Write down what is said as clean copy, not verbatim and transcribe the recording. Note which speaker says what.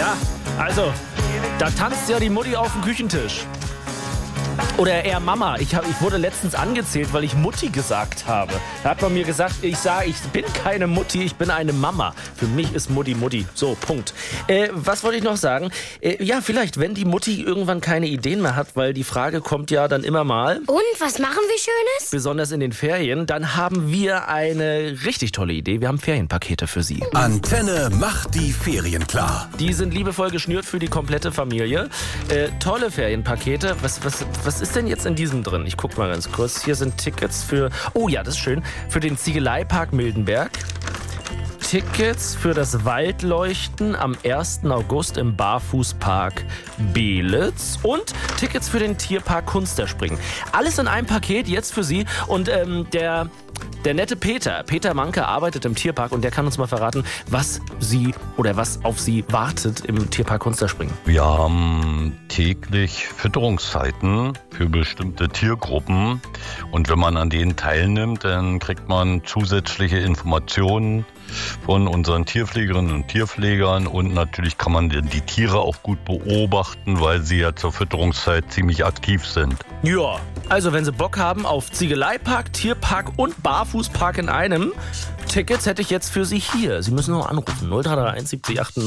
Speaker 1: Ja, also, da tanzt ja die Mutti auf dem Küchentisch. Oder eher Mama. Ich wurde letztens angezählt, weil ich Mutti gesagt habe. Da hat man mir gesagt, ich bin keine Mutti, ich bin eine Mama. Für mich ist Mutti Mutti. So, Punkt. Was wollte ich noch sagen? Ja, vielleicht, wenn die Mutti irgendwann keine Ideen mehr hat, weil die Frage kommt ja dann immer mal.
Speaker 2: Und, was machen wir Schönes?
Speaker 1: Besonders in den Ferien, dann haben wir eine richtig tolle Idee. Wir haben Ferienpakete für Sie.
Speaker 3: Antenne macht die Ferien klar.
Speaker 1: Die sind liebevoll geschnürt für die komplette Familie. Tolle Ferienpakete. Was ist denn jetzt in diesem drin? Ich guck mal ganz kurz. Hier sind Tickets für, oh ja, das ist schön, für den Ziegeleipark Mildenberg. Tickets für das Waldleuchten am 1. August im Barfußpark Belitz und Tickets für den Tierpark Kunsterspringen. Alles in einem Paket jetzt für Sie. Und der nette Peter Manke arbeitet im Tierpark und der kann uns mal verraten, was auf Sie wartet im Tierpark Kunsterspringen.
Speaker 4: Wir haben täglich Fütterungszeiten für bestimmte Tiergruppen und wenn man an denen teilnimmt, dann kriegt man zusätzliche Informationen von unseren Tierpflegerinnen und Tierpflegern und natürlich kann man die Tiere auch gut beobachten, weil sie ja zur Fütterungszeit ziemlich aktiv sind.
Speaker 1: Ja, also wenn Sie Bock haben auf Ziegeleipark, Tierpark und Barfußpark in einem, Tickets hätte ich jetzt für Sie hier. Sie müssen noch anrufen. 0331 70 98